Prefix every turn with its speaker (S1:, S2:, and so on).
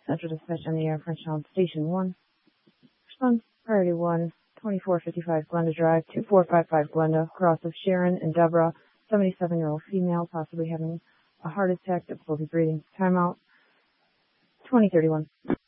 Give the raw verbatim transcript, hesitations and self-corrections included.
S1: Central Dispatch on the air, French Town Station one. Response, Priority one, twenty-four fifty-five Glenda Drive, two four five five Glenda, cross of Sharon and Deborah, seventy-seven-year-old female, possibly having a heart attack, difficulty breathing. Timeout, twenty thirty-one.